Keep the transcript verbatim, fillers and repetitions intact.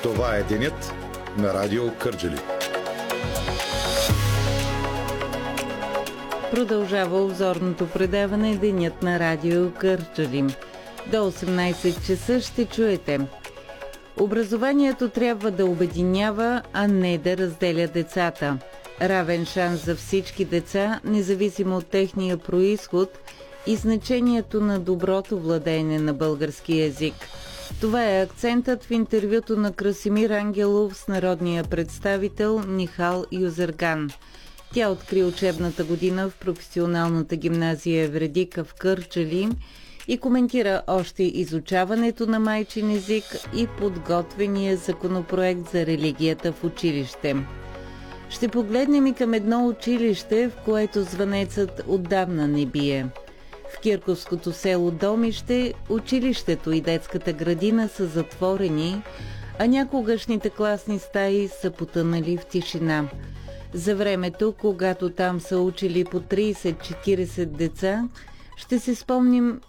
Това е денят на Радио Кърджали. Продължава обзорното предаване Денят на Радио Кърджали. До осемнайсет часа ще чуете: образованието трябва да обединява, а не да разделя децата. Равен шанс за всички деца, независимо от техния произход и значението на доброто владеене на български език. Това е акцентът в интервюто на Красимир Ангелов с народния представител Нихал Юзерган. Тя откри учебната година в професионалната гимназия Евредика в Кърджали и коментира още изучаването на майчин език и подготвения законопроект за религията в училище. Ще погледнем и към едно училище, в което звънецът отдавна не бие. В кирковското село Домище училището и детската градина са затворени, а някогашните класни стаи са потънали в тишина. За времето, когато там са учили по трийсет-четирийсет деца, ще се спомним